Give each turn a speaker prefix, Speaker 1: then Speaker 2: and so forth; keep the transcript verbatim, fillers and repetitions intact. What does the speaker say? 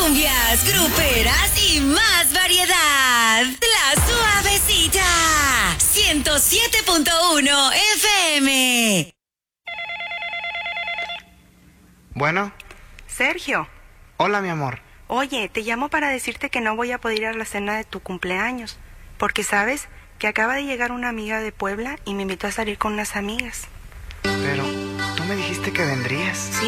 Speaker 1: cumbias, gruperas y más variedad. La Suavecita. ciento siete punto uno F M.
Speaker 2: Bueno.
Speaker 3: Sergio.
Speaker 2: Hola, mi amor.
Speaker 3: Oye, te llamo para decirte que no voy a poder ir a la cena de tu cumpleaños, porque sabes que acaba de llegar una amiga de Puebla y me invitó a salir con unas amigas.
Speaker 2: Pero tú me dijiste que vendrías.
Speaker 3: Sí,